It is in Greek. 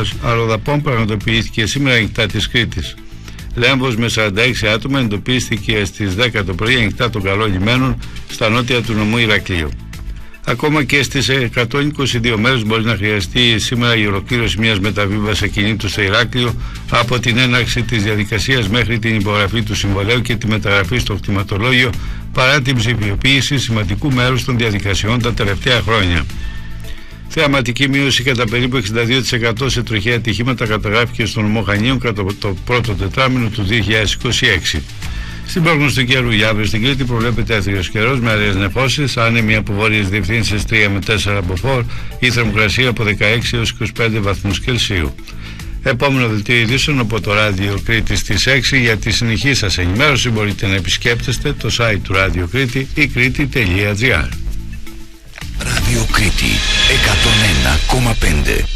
Ορθοδρόμος αλλοδαπών πραγματοποιήθηκε σήμερα ανοιχτά της Κρήτης. Λέμβος με 46 άτομα εντοπίστηκε στις 10 το πρωί ανοιχτά των Καλών Λιμένων στα νότια του νομού Ηρακλείου. Ακόμα και στις 122 μέρες μπορεί να χρειαστεί σήμερα η ολοκλήρωση μιας μεταβίβασης ακινήτου στο Ηράκλειο από την έναρξη της διαδικασίας μέχρι την υπογραφή του συμβολέου και τη μεταγραφή στο κτηματολόγιο, παρά την ψηφιοποίηση σημαντικού μέρους των διαδικασιών τα τελευταία χρόνια. Θεαματική μείωση κατά περίπου 62% σε τροχαία ατυχήματα καταγράφηκε στον νομό Χανίων κατά το πρώτο τετράμινο του 2026. Στην πρόγνωση του καιρού για αύριο στην Κρήτη προβλέπεται άθριος καιρός με αραιές νεφώσεις, άνεμοι από βόρειες διευθύνσεις 3 με 4 από φορ, η θερμοκρασία από 16 έως 25 βαθμούς Κελσίου. Επόμενο δελτίο ειδήσεων από το Ράδιο Κρήτη στις 6. Για τη συνεχή σας ενημέρωση μπορείτε να επισκέπτεστε το site του Ράδιο Κρήτη ή κρήτη.gr. Ράδιο Κρήτη 101,5.